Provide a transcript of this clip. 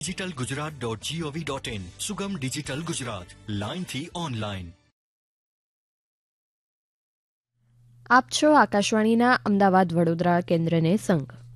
digitalgujarat.gov.in સુગમ digital Gujarat લાઇનથી online. આપ છો આકાશવાણીના અમદાવાદ વડોદરા કેન્દ્રને સંગ.